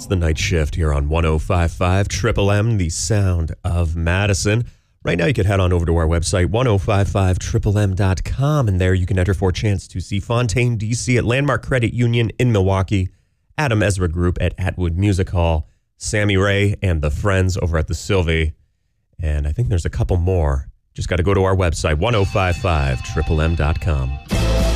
It's the night shift here on 105.5 Triple M, the sound of Madison. Right now, you could head on over to our website, 1055triplem.com, and there you can enter for a chance to see Fontaine DC at Landmark Credit Union in Milwaukee, Adam Ezra Group at Atwood Music Hall, Sammy Ray and the Friends over at the Sylvie, and I think there's a couple more. Just got to go to our website, 1055triplem.com.